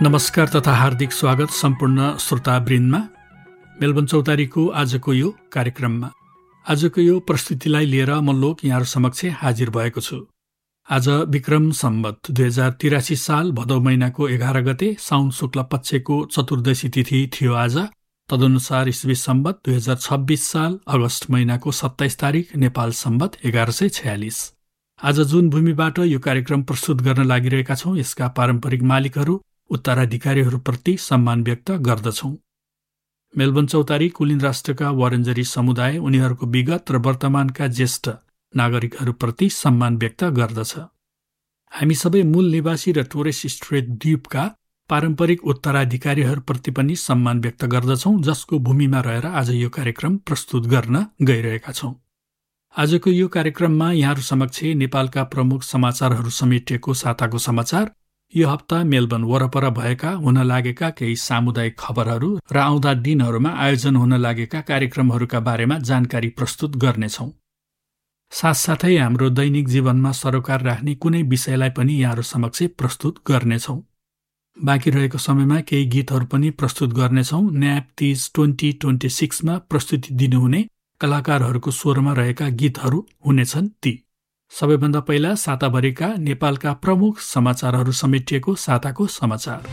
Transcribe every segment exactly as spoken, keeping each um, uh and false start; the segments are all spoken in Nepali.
नमस्कार तथा हार्दिक स्वागत सम्पूर्ण श्रोतावृन्दमा मेलबर्न चौतारीको आजको यो कार्यक्रममा। आजको यो प्रस्तुतिलाई लिएर म लोक यहाँहरू समक्ष हाजिर भएको छु। आज विक्रम सम्वत दुई हजार तिरासी साल भदौ महिनाको एघार गते साउन शुक्ल पक्षको चतुर्दशी तिथि थियो आज। तदनुसार इस्वी सम्वत दुई हजार छब्बिस साल अगस्त महिनाको सत्ताइस तारिक नेपाल सम्वत एघार सय छयालिस। आज जुन भूमिबाट यो कार्यक्रम प्रस्तुत गर्न लागिरहेका छौँ यसका पारम्परिक मालिकहरू उत्तराधिकारीहरूप्रति सम्मान व्यक्त गर्दछौँ। मेलबर्न चौतारी कुलिन राष्ट्रका वरेन्जरी समुदाय उनीहरूको विगत र वर्तमानका ज्येष्ठ नागरिकहरूप्रति सम्मान व्यक्त गर्दछ। हामी सबै मूल निवासी र टोरेस स्ट्रेट द्वीपका पारम्परिक उत्तराधिकारीहरूप्रति पनि सम्मान व्यक्त गर्दछौँ, जसको भूमिमा रहेर आज यो कार्यक्रम प्रस्तुत गर्न गइरहेका छौँ। आजको यो कार्यक्रममा यहाँहरू समक्ष नेपालका प्रमुख समाचारहरू समेटिएको साताको समाचार, यो हप्ता मेलबर्न वरपर भएका हुन लागेका केही सामुदायिक खबरहरू र आउँदा दिनहरूमा आयोजन हुन लागेका कार्यक्रमहरूका बारेमा जानकारी प्रस्तुत गर्नेछौँ। साथसाथै हाम्रो दैनिक जीवनमा सरोकार राख्ने कुनै विषयलाई पनि यहाँहरू समक्ष प्रस्तुत गर्नेछौँ। बाँकी रहेको समयमा केही गीतहरू पनि प्रस्तुत गर्नेछौँ। न्याप तीज ट्वेन्टी ट्वेन्टी सिक्समा प्रस्तुति दिनुहुने कलाकारहरूको स्वरमा रहेका गीतहरू हुनेछन् ती। सबैभन्दा पहिला साताभरिका नेपालका प्रमुख समाचारहरू समेटिएको साताको समाचार।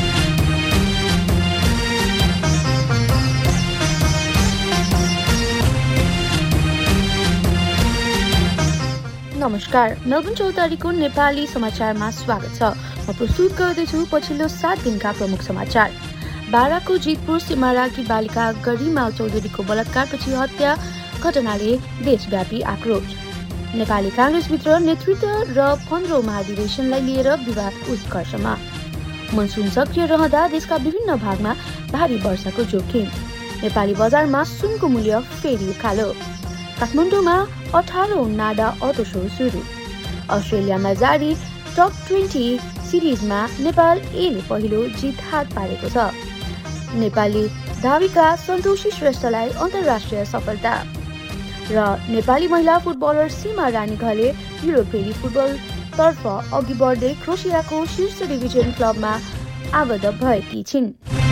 नमस्कार, मेलबर्न चौतारीको नेपाली समाचारमा स्वागत छ। म प्रस्तुत गर्दैछु पछिल्लो सात दिनका प्रमुख समाचार। बाराको जितपुर सीमाराकी बालिका गरिमा चौधरीको बलात्कारपछि हत्या घटनाले देशव्यापी आक्रोश। नेपाली काङ्ग्रेसभित्र नेतृत्व र पन्ध्रौं महाधिवेशनलाई लिएर विवाद उत्कर्षमा। मनसुन सक्रिय रहँदा देशका विभिन्न भागमा भारी वर्षाको जोखिम। नेपाली बजारमा सुनको मूल्य फेरि उकालो। काठमाडौँमा अठारौं नाडा अटो सो सुरु। अस्ट्रेलियामा जारी टप ट्वेन्टी सिरिजमा नेपाल एले पहिलो जित हात पारेको छ। नेपाली धाविका सन्तोषी श्रेष्ठलाई अन्तर्राष्ट्रिय सफलता र नेपाली महिला फुटबलर सीमा रानीघले युरोपेली फुटबल तर्फ अघि बढ्दै क्रोसियाको शीर्ष डिभिजन क्लबमा आबद्ध भएकी छिन्।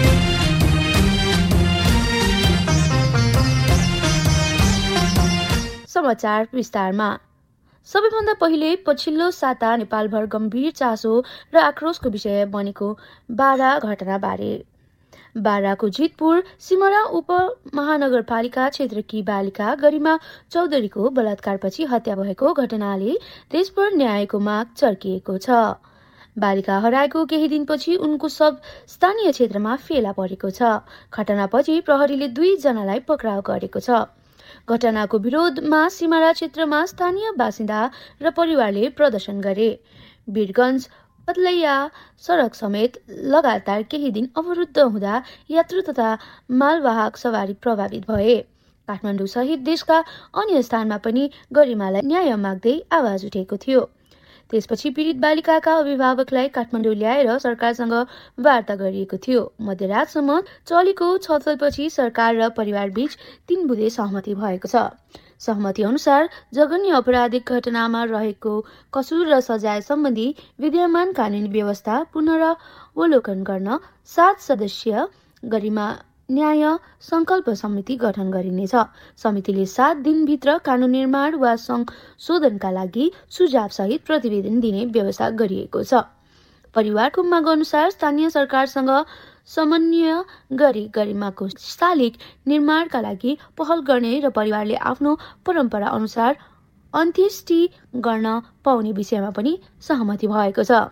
समाचार विस्तारमा। सबैभन्दा पहिले पछिल्लो साता नेपालभर गम्भीर चासो र आक्रोशको विषय बनेको बारा घटनाबारे। बाराको जितपुर सिमरा उपमहानगरपालिका क्षेत्रकी बालिका गरिमा चौधरीको बलात्कारपछि हत्या भएको घटनाले देशभर न्यायको माग चर्किएको छ। बालिका हराएको केही दिनपछि उनको शव स्थानीय क्षेत्रमा फेला परेको छ। घटनापछि प्रहरीले दुई जनालाई पक्राउ गरेको छ। घटनाको विरोधमा सिमरा क्षेत्रमा स्थानीय बासिन्दा र परिवारले प्रदर्शन गरे। वीरगञ्ज पतलैया सडक समेत लगातार केही दिन अवरुद्ध हुँदा यात्रु तथा मालवाहक सवारी प्रभावित भए। काठमाडौँ सहित देशका अन्य स्थानमा पनि गरिमालाई न्याय माग्दै आवाज उठेको थियो। त्यसपछि पीडित बालिकाका अभिभावकलाई काठमाडौँ ल्याएर सरकारसँग वार्ता गरिएको थियो। मध्यरातसम्म चलेको छलफलपछि सरकार र परिवारबीच तीन बुँदे सहमति भएको छ। सहमति अनुसार जघन्य आपराधिक घटनामा रहेको कसुर र सजाय सम्बन्धी विद्यमान कानुनी व्यवस्था पुनरावलोकन गर्न सात सदस्यीय गरिमा न्याय संकल्प समिति गठन गरिनेछ। समितिले सात दिनभित्र कानुन निर्माण वा संशोधनका लागि सुझाव सहित प्रतिवेदन दिने व्यवस्था गरिएको छ। परिवारको माग अनुसार स्थानीय सरकारसँग समन्वय गरी गरिमाको शालिग निर्माणका लागि पहल गर्ने र परिवारले आफ्नो परम्परा अनुसार अन्त्येष्टि गर्न पाउने विषयमा पनि सहमति भएको छ।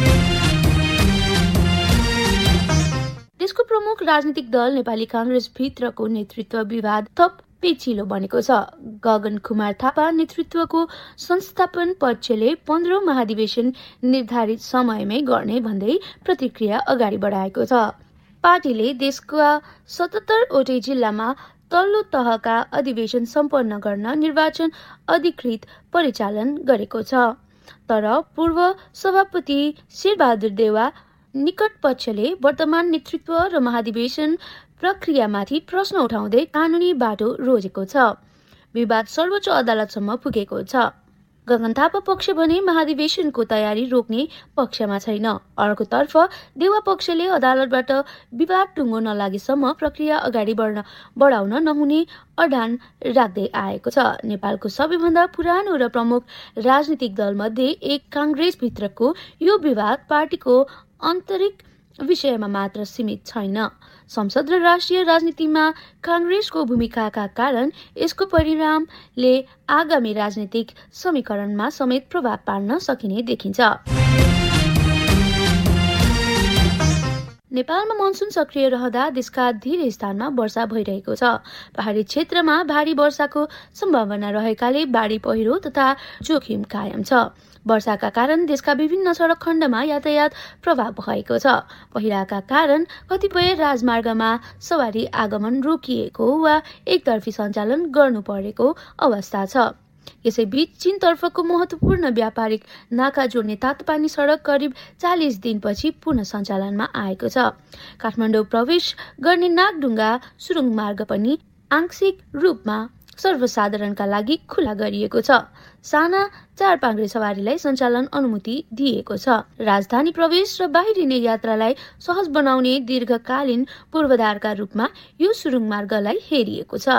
देशको प्रमुख राजनीतिक दल नेपाली काङ्ग्रेस भित्रको नेतृत्व विवाद थप पेचिलो बनेको छ। गगन कुमार थापा नेतृत्वको संस्थापन पक्षले पन्ध्रौं महाधिवेशन निर्धारित समयमै गर्ने भन्दै प्रतिक्रिया अगाडि बढाएको छ। पार्टीले देशका सतहत्तरवटै जिल्लामा तल्लो तहका अधिवेशन सम्पन्न गर्न निर्वाचन अधिकृत परिचालन गरेको छ। तर पूर्व सभापति शेरबहादुर देउवा निकट पक्षले वर्तमान नेतृत्व र महाधिवेशन प्रक्रियामाथि प्रश्न उठाउँदै कानुनी बाटो रोजेको छ। विवाद सर्वोच्च अदालतसम्म पुगेको छ। गगन थापा पक्ष भने महाधिवेशनको तयारी रोक्ने पक्षमा छैन। अर्कोतर्फ देउवा पक्षले अदालतबाट विवाद टुङ्गो नलागेसम्म प्रक्रिया अगाडि बढ्न बढाउन नहुने अडान राख्दै आएको छ। नेपालको सबैभन्दा पुरानो र प्रमुख राजनीतिक दलमध्ये एक काङ्ग्रेसभित्रको यो विवाद पार्टीको आन्तरिक विषयमा मात्र सीमित छैन। संसद र राष्ट्रिय राजनीतिमा काङ्ग्रेसको भूमिकाका कारण यसको परिणामले आगामी राजनीतिक समीकरणमा समेत प्रभाव पार्न सकिने देखिन्छ। नेपालमा मनसुन सक्रिय रहँदा देशका धेरै स्थानमा वर्षा भइरहेको छ। पहाडी क्षेत्रमा भारी वर्षाको सम्भावना रहेकाले बाढी पहिरो तथा जोखिम कायम छ। वर्षाका कारण देशका विभिन्न सडक खण्डमा यातायात प्रभाव भएको छ। पहिराका कारण कतिपय राजमार्गमा सवारी आगमन रोकिएको वा एकतर्फी सञ्चालन गर्नु परेको अवस्था छ। यसैबीच चीनतर्फको महत्वपूर्ण व्यापारिक नाका जोड्ने तातोपानी सडक करिब चालिस दिनपछि पुनः सञ्चालनमा आएको छ। काठमाडौँ प्रवेश गर्ने नागढुङ्गा सुरुङ मार्ग पनि आंशिक रूपमा सर्वसाधारणका लागि खुला गरिएको छ। साना चार पाङ्ग्रे सवारीलाई सञ्चालन अनुमति दिएको छ। राजधानी प्रवेश र बाहिरिने यात्रालाई सहज बनाउने दीर्घकालीन पूर्वाधारका रूपमा यो सुरुङ मार्गलाई हेरिएको छ।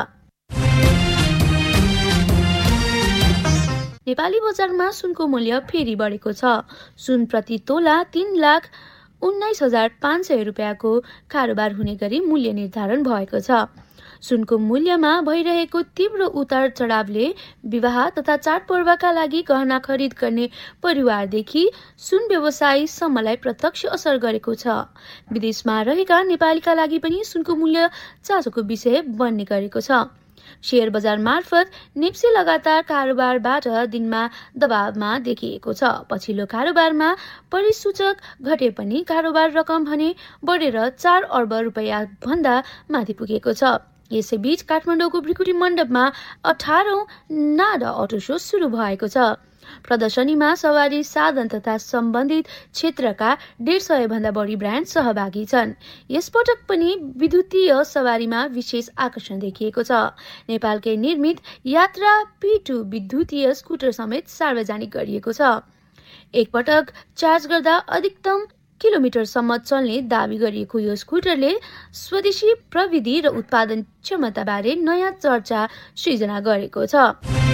नेपाली बजारमा सुनको मूल्य फेरि बढेको छ। सुन प्रति तोला तीन लाख उन्नाइस हजार पाँच सय रुपियाँको कारोबार हुने गरी मूल्य निर्धारण भएको छ। सुनको मूल्यमा भइरहेको तीव्र उतार चढावले विवाह तथा चाडपर्वका लागि गहना खरिद गर्ने परिवारदेखि सुन व्यवसायीसम्मलाई प्रत्यक्ष असर गरेको छ। विदेशमा रहेका नेपालीका लागि पनि सुनको मूल्य चासोको विषय बन्ने गरेको छ। शेयर बजार मार्फत नेप्से लगातार कारोबारबाट दिनमा दबावमा देखिएको छ। पछिल्लो कारोबारमा परिसूचक घटे पनि कारोबार रकम भने बढेर चार अर्ब रुपियाँ भन्दा माथि पुगेको छ। यसैबीच काठमाडौँको भृकुटी मण्डपमा अठारौं नाडा अटो सो सुरु भएको छ। प्रदर्शनीमा सवारी साधन तथा सम्बन्धित क्षेत्रका डेढ सय भन्दा बढी ब्रान्ड सहभागी छन्। यसपटक पनि विद्युतीय सवारीमा विशेष आकर्षण देखिएको छ। नेपालकै निर्मित यात्रा पी टू विद्युतीय स्कुटर समेत सार्वजनिक गरिएको छ। एकपटक चार्ज गर्दा अधिकतम किलोमिटरसम्म चल्ने दावी गरिएको यो स्कुटरले स्वदेशी प्रविधि र उत्पादन क्षमताबारे नयाँ चर्चा सृजना गरेको छ।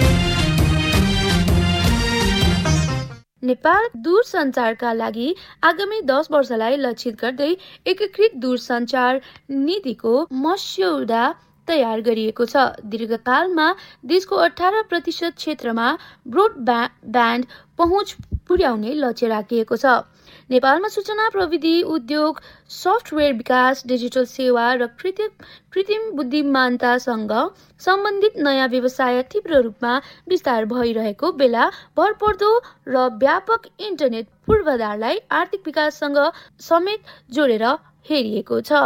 नेपाल दूरसञ्चारका लागि आगामी दस वर्षलाई लक्षित गर्दै एकीकृत दूरसञ्चार नीतिको मस्यौदा तयार गरिएको छ। दीर्घकालमा देशको अठार प्रतिशत क्षेत्रमा ब्रोडब्यान्ड पहुँच पुर्याउने लक्ष्य राखिएको छ। नेपालमा सूचना प्रविधि उद्योग, सफ्टवेयर विकास, डिजिटल सेवा र कृत्रिम कृत्रिम बुद्धिमानतासँग सम्बन्धित नयाँ व्यवसाय तीव्र रूपमा विस्तार भइरहेको बेला भरपर्दो र व्यापक इन्टरनेट पूर्वाधारलाई आर्थिक विकाससँग समेत जोडेर हेरिएको छ।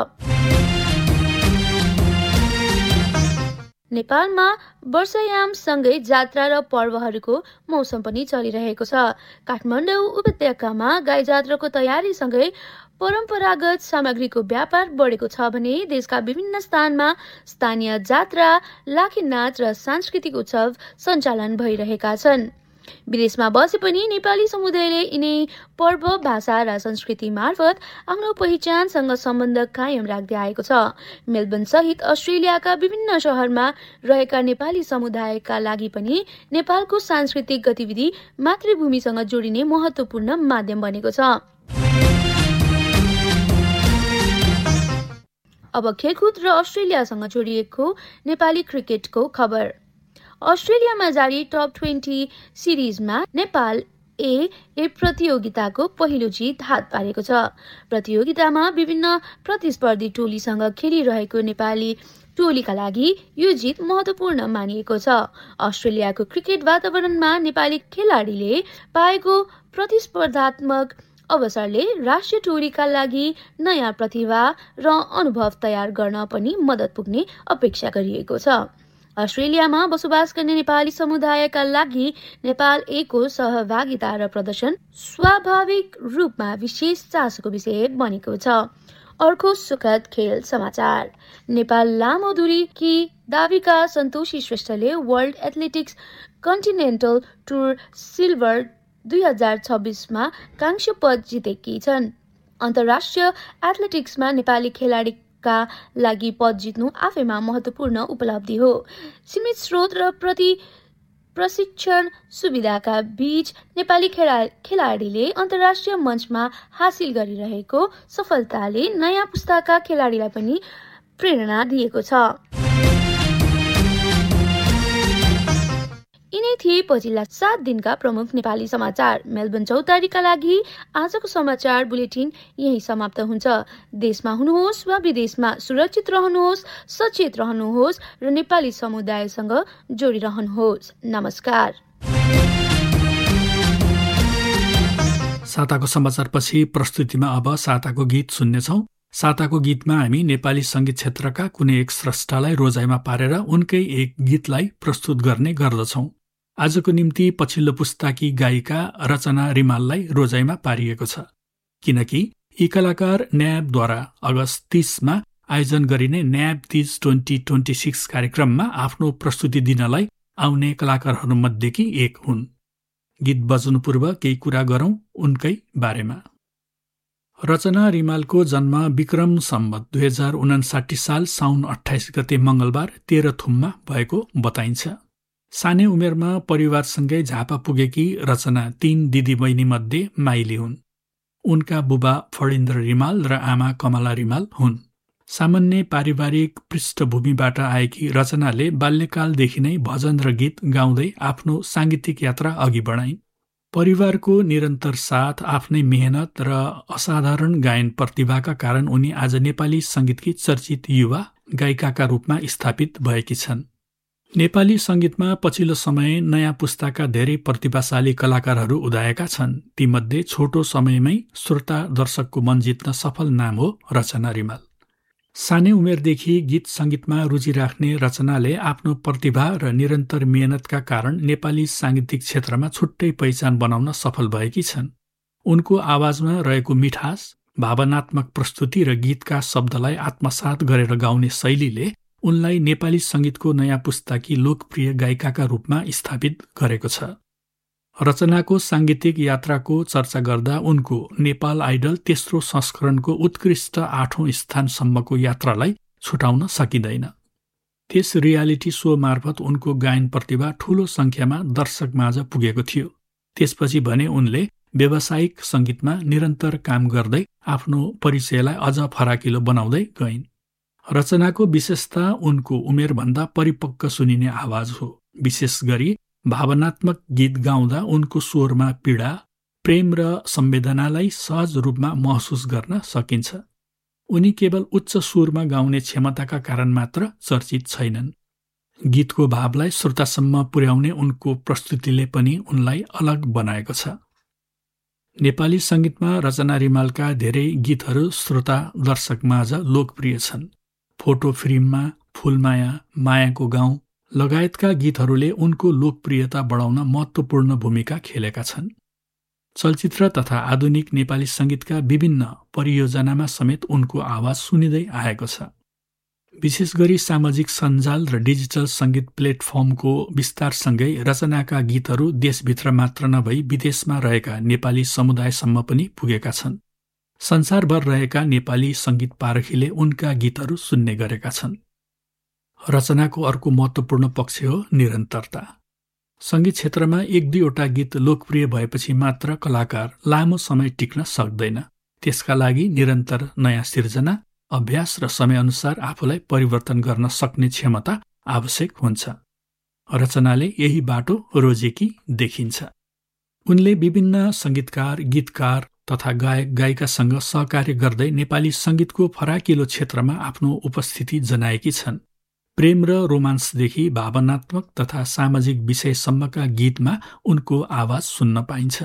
नेपालमा वर्षायामसँगै जात्रा र पर्वहरूको मौसम पनि चलिरहेको छ। काठमाडौँ उपत्यकामा गाई जात्राको तयारीसँगै परम्परागत सामग्रीको व्यापार बढेको छ भने देशका विभिन्न स्थानमा स्थानीय जात्रा, लाखे नाच र सांस्कृतिक उत्सव सञ्चालन भइरहेका छन्। विदेशमा बसे पनि नेपाली समुदायले यिनै पर्व, भाषा र संस्कृति मार्फत आफ्नो पहिचानसँग सम्बन्ध कायम राख्दै आएको छ। मेलबर्न सहित अस्ट्रेलियाका विभिन्न शहरमा रहेका नेपाली समुदायका लागि पनि नेपालको सांस्कृतिक गतिविधि मातृभूमिसँग जोडिने महत्त्वपूर्ण माध्यम बनेको छ। अब खेलकुद र अस्ट्रेलियासँग जोडिएको नेपाली क्रिकेटको खबर। अस्ट्रेलियामा जारी टप ट्वेन्टी सिरिजमा नेपाल ए ए प्रतियोगिताको पहिलो जित हात पारेको छ। प्रतियोगितामा विभिन्न प्रतिस्पर्धी टोलीसँग खेलिरहेको नेपाली टोलीका लागि यो जित महत्त्वपूर्ण मानिएको छ। अस्ट्रेलियाको क्रिकेट वातावरणमा नेपाली खेलाडीले पाएको प्रतिस्पर्धात्मक अवसरले राष्ट्रिय टोलीका लागि नयाँ प्रतिभा र अनुभव तयार गर्न पनि मद्दत पुग्ने अपेक्षा गरिएको छ। अस्ट्रेलियामा बसोबास गर्ने नेपाली समुदायका लागि नेपाल ए को सहभागिता र प्रदर्शन स्वाभाविक रूपमा विशेष चासोको विषय बनेको छ। अर्को सुखद खेल समाचार। नेपाल लामो दूरीकी दाविका सन्तोषी श्रेष्ठले world athletics continental tour silver दुई हजार छब्बिसमा कांस्य पद जितेकी छन्। अन्तर्राष्ट्रिय एथलेटिक्समा नेपाली खेलाडीका लागि पद जित्नु आफैमा महत्त्वपूर्ण उपलब्धि हो। सीमित स्रोत र प्रति प्रशिक्षण सुविधाका बीच नेपाली खेला खेलाडीले अन्तर्राष्ट्रिय मञ्चमा हासिल गरिरहेको सफलताले नयाँ पुस्ताका खेलाडीलाई पनि प्रेरणा दिएको छ। यिनै थिए पछिल्ला सात दिनका प्रमुख नेपाली समाचार। मेलबर्न चौतारीका लागि आजको समाचार बुलेटिन यही समाप्त हुन्छ। देशमा हुनुहोस् वा विदेशमा सुरक्षित रहनुहोस्, सचेत रहनुहोस् र नेपाली समुदायसँग जोडिरहनुहोस्। नमस्कार। साताको समाचारपछि प्रस्तुतिमा अब साताको गीत सुन्नेछौँ। साताको गीतमा हामी नेपाली सङ्गीत क्षेत्रका कुनै एक स्रष्टालाई रोजाइमा पारेर उनकै एक गीतलाई प्रस्तुत गर्ने गर्दछौँ। आजको निम्ति पछिल्लो पुस्ताकी गायिका रचना रिमाललाई रोजाइमा पारिएको छ, किनकि यी कलाकार न्याबद्वारा अगस्त तीसमा आयोजन गरिने न्याब तीज ट्वेन्टी ट्वेन्टी सिक्स कार्यक्रममा आफ्नो प्रस्तुति दिनलाई आउने कलाकारहरूमध्येकी एक हुन्। गीत बज्नु पूर्व केही कुरा गरौँ उनकै बारेमा। रचना रिमालको जन्म विक्रम सम्वत दुई हजार उनासाठी साल साउन अठाइस गते मङ्गलबार तेह्रथुममा भएको बताइन्छ। सानै उमेरमा परिवारसँगै झापा पुगेकी रचना तीन दिदीबहिनी मध्ये माइली हुन्। उनका बुबा फणिन्द्र रिमाल र आमा कमला रिमाल हुन्। सामान्य पारिवारिक पृष्ठभूमिबाट आएकी रचनाले बाल्यकालदेखि नै भजन र गीत गाउँदै आफ्नो साङ्गीतिक यात्रा अघि बढाइन्। परिवारको निरन्तर साथ, आफ्नै मेहनत र असाधारण गायन प्रतिभाका कारण उनी आज नेपाली सङ्गीतकी चर्चित युवा गायिकाका रूपमा स्थापित भएकी छन्। नेपाली सङ्गीतमा पछिल्लो समय नयाँ पुस्ताका धेरै प्रतिभाशाली कलाकारहरू उदाएका छन्। तीमध्ये छोटो समयमै श्रोता दर्शकको मन जित्न सफल नाम हो रचना रिमाल। सानै उमेरदेखि गीत सङ्गीतमा रुचि राख्ने रचनाले आफ्नो प्रतिभा र निरन्तर मेहनतका कारण नेपाली साङ्गीतिक क्षेत्रमा छुट्टै पहिचान बनाउन सफल भएकी छन्। उनको आवाजमा रहेको मिठास, भावनात्मक प्रस्तुति र गीतका शब्दलाई आत्मसात गरेर गाउने शैलीले उनलाई नेपाली सङ्गीतको नयाँ पुस्ताकी लोकप्रिय गायिकाका रूपमा स्थापित गरेको छ। रचनाको साङ्गीतिक यात्राको चर्चा गर्दा उनको नेपाल आइडल तेस्रो संस्करणको उत्कृष्ट आठौं स्थानसम्मको यात्रालाई छुटाउन सकिँदैन। त्यस रियालिटी सो मार्फत उनको गायन प्रतिभा ठूलो सङ्ख्यामा दर्शकमाझ पुगेको थियो। त्यसपछि भने उनले व्यावसायिक सङ्गीतमा निरन्तर काम गर्दै आफ्नो परिचयलाई अझ फराकिलो बनाउँदै गइन्। रचनाको विशेषता उनको उमेरभन्दा परिपक्व सुनिने आवाज हो। विशेष गरी भावनात्मक गीत गाउँदा उनको स्वरमा पीडा, प्रेम र संवेदनालाई सहज रूपमा महसुस गर्न सकिन्छ। उनी केवल उच्च सुरमा गाउने क्षमताका कारण मात्र चर्चित छैनन्। गीतको भावलाई श्रोतासम्म पुर्याउने उनको प्रस्तुतिले पनि उनलाई अलग बनाएको छ। नेपाली सङ्गीतमा रचना रिमालका धेरै गीतहरू श्रोता दर्शकमाझ लोकप्रिय छन्। फोटो फ्रेममा, फुलमाया, मायाको गाउँ लगायतका गीतहरूले उनको लोकप्रियता बढाउन महत्त्वपूर्ण भूमिका खेलेका छन्। चलचित्र तथा आधुनिक नेपाली सङ्गीतका विभिन्न परियोजनामा समेत उनको आवाज सुनिँदै आएको छ। विशेष गरी सामाजिक सञ्जाल र डिजिटल सङ्गीत प्लेटफर्मको विस्तारसँगै रचनाका गीतहरू देशभित्र मात्र नभई विदेशमा रहेका नेपाली समुदायसम्म पनि पुगेका छन्। संसारभर रहेका नेपाली सङ्गीत पारखीले उनका गीतहरू सुन्ने गरेका छन्। रचनाको अर्को महत्त्वपूर्ण पक्ष हो निरन्तरता। सङ्गीत क्षेत्रमा एक दुईवटा गीत लोकप्रिय भएपछि मात्र कलाकार लामो समय टिक्न सक्दैन। त्यसका लागि निरन्तर नयाँ सिर्जना, अभ्यास र समयअनुसार आफूलाई परिवर्तन गर्न सक्ने क्षमता आवश्यक हुन्छ। रचनाले यही बाटो रोजेकी देखिन्छ। उनले विभिन्न सङ्गीतकार, गीतकार तथा गायक गायिकासँग सहकार्य गर्दै नेपाली सङ्गीतको फराकिलो क्षेत्रमा आफ्नो उपस्थिति जनाएकी छन्। प्रेम र रोमान्सदेखि भावनात्मक तथा सामाजिक विषयसम्मका गीतमा उनको आवाज सुन्न पाइन्छ।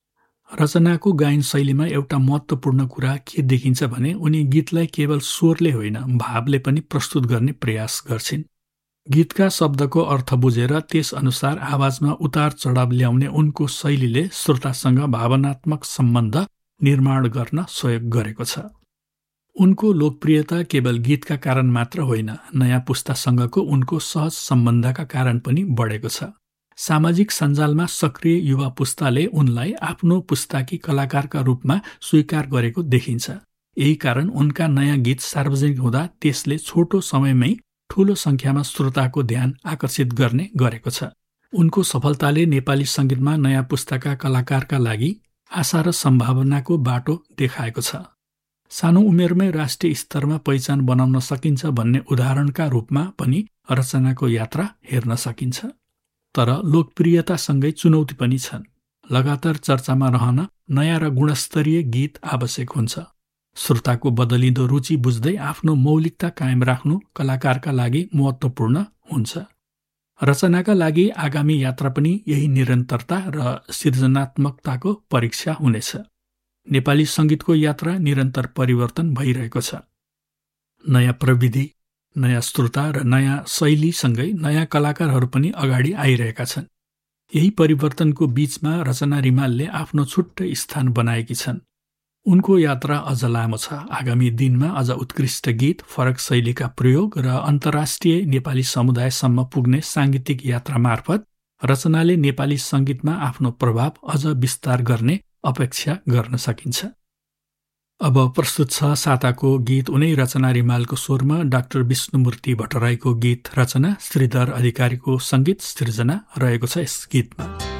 रचनाको गायन शैलीमा एउटा महत्त्वपूर्ण कुरा के देखिन्छ भने उनी गीतलाई केवल स्वरले होइन भावले पनि प्रस्तुत गर्ने प्रयास गर्छिन्। गीतका शब्दको अर्थ बुझेर त्यस अनुसार आवाजमा उतार चढाव ल्याउने उनको शैलीले श्रोतासँग भावनात्मक सम्बन्ध निर्माण गर्न सहयोग गरेको छ। उनको लोकप्रियता केवल गीतका कारण मात्र होइन, नयाँ पुस्तासँगको उनको सहज सम्बन्धका कारण पनि बढेको छ। सामाजिक सञ्जालमा सक्रिय युवा पुस्ताले उनलाई आफ्नो पुस्ताकी कलाकारका रूपमा स्वीकार गरेको देखिन्छ। यही कारण उनका नयाँ गीत सार्वजनिक हुँदा त्यसले छोटो समयमै ठूलो संख्यामा श्रोताको ध्यान आकर्षित गर्ने गरेको छ। उनको सफलताले नेपाली संगीतमा नयाँ पुस्ताका कलाकारका लागि आशा र सम्भावनाको बाटो देखाएको छ। सानो उमेरमै राष्ट्रिय स्तरमा पहिचान बनाउन सकिन्छ भन्ने उदाहरणका रूपमा पनि रचनाको यात्रा हेर्न सकिन्छ। तर लोकप्रियतासँगै चुनौती पनि छन्। लगातार चर्चामा रहन नयाँ र गुणस्तरीय गीत आवश्यक हुन्छ। श्रोताको बदलिँदो रुचि बुझ्दै आफ्नो मौलिकता कायम राख्नु कलाकारका लागि महत्त्वपूर्ण हुन्छ। रचनाका लागि आगामी यात्रा पनि यही निरन्तरता र सृजनात्मकताको परीक्षा हुनेछ। नेपाली संगीतको यात्रा निरन्तर परिवर्तन भइरहेको छ। नयाँ प्रविधि, नयाँ श्रोता र नयाँ शैलीसँगै नयाँ कलाकारहरू पनि अगाडि आइरहेका छन्। यही परिवर्तनको बीचमा रचना रिमालले आफ्नो छुट्टै स्थान बनाएकी छन्। उनको यात्रा अझ लामो छ। आगामी दिनमा अझ उत्कृष्ट गीत, फरक शैलीका प्रयोग र अन्तर्राष्ट्रिय नेपाली समुदायसम्म पुग्ने साङ्गीतिक यात्रा मार्फत रचनाले नेपाली संगीतमा आफ्नो प्रभाव अझ विस्तार गर्ने अपेक्षा गर्न सकिन्छ। अब प्रस्तुत छ साताको गीत उनै रचना रिमालको स्वरमा डाक्टर विष्णुमूर्ति भट्टराईको गीत रचना, श्रीधर अधिकारीको संगीत सृजना रहेको छ यस गीतमा।